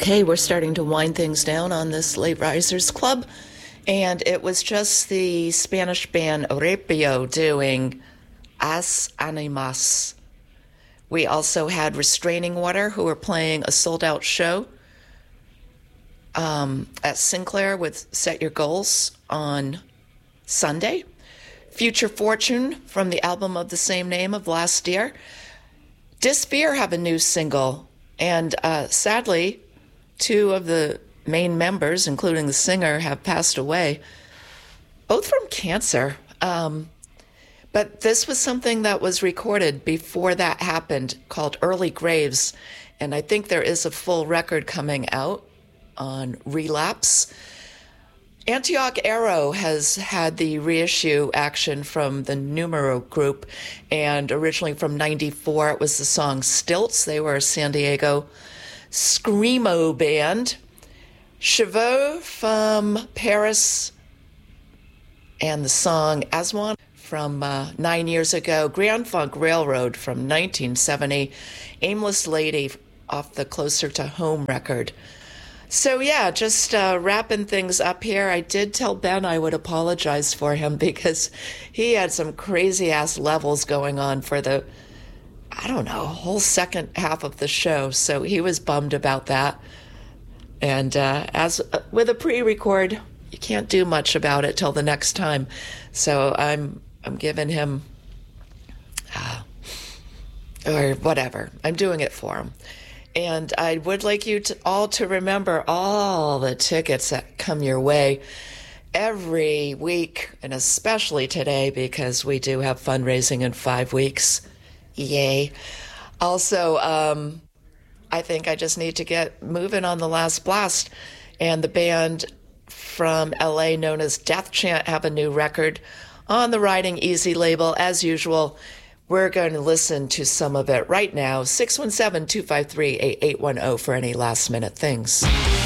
Okay, we're starting to wind things down on this Late Risers Club. And it was just the Spanish band Orepio doing As Animas. We also had Restraining Water, who were playing a sold-out show at Sinclair with Set Your Goals on Sunday. Future Fortune from the album of the same name of last year. Disfear have a new single, and sadly, two of the main members, including the singer, have passed away, both from cancer. But this was something that was recorded before that happened, called Early Graves, and I think there is a full record coming out on Relapse. Antioch Arrow has had the reissue action from the Numero group, and originally from '94 it was the song Stilts. They were a San Diego screamo band. Cheveux from Paris, and the song Aswan from 9 years ago. Grand Funk Railroad from 1970. Aimless Lady off the Closer to Home record. So yeah, just wrapping things up here. I did tell Ben I would apologize for him because he had some crazy ass levels going on for the, I don't know, whole second half of the show. So he was bummed about that. And as with a pre-record, you can't do much about it till the next time. So I'm giving him, or whatever. I'm doing it for him. And I would like you all to remember all the tickets that come your way every week, and especially today because we do have fundraising in 5 weeks. Yay. Also, I think I just need to get moving on The Last Blast. And the band from LA known as Death Chant have a new record on the Riding Easy label. As usual, we're going to listen to some of it right now. 617-253-8810 for any last minute things.